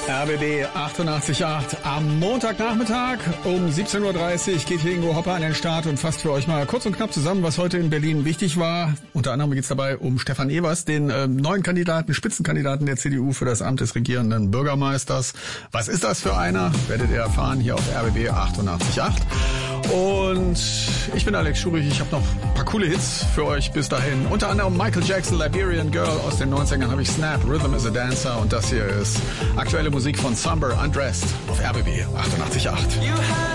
RBB 88.8 am Montagnachmittag um 17.30 Uhr geht hier Ingo Hopper an den Start und fasst für euch mal kurz und knapp zusammen, was heute in Berlin wichtig war. Unter anderem geht es dabei um Stefan Evers, den neuen Kandidaten, Spitzenkandidaten der CDU für das Amt des regierenden Bürgermeisters. Was ist das für einer? Werdet ihr erfahren hier auf RBB 88.8. Und ich bin Alex Schurich, ich habe noch ein paar coole Hits für euch bis dahin. Unter anderem Michael Jackson, Liberian Girl aus den 90ern habe ich Snap, Rhythm is a Dancer und das hier ist aktuelle Musik von Somber, Undressed auf RBB 88.8.